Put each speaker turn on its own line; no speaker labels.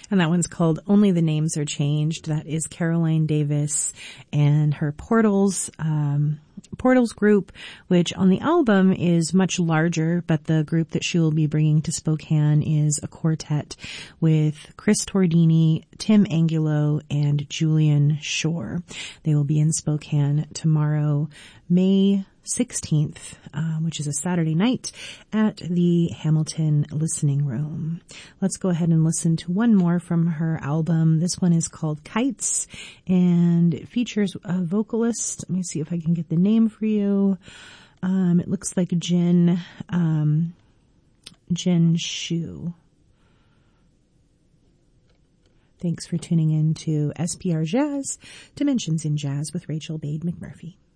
And that one's called Only the Names Are Changed. That is Caroline Davis and her Portals group, which on the album is much larger, but the group that she will be bringing to Spokane is a quartet with Chris Tordini, Tim Angulo, and Julian Shore. They will be in Spokane tomorrow, May 16th, which is a Saturday night at the Hamilton Listening Room. Let's go ahead and listen to one more from her album. This one is called Kites, and it features a vocalist. Let me see if I can get the name for you. It looks like Jen Shu. Thanks for tuning in to SPR Jazz, Dimensions in Jazz with Rachel Bade McMurphy.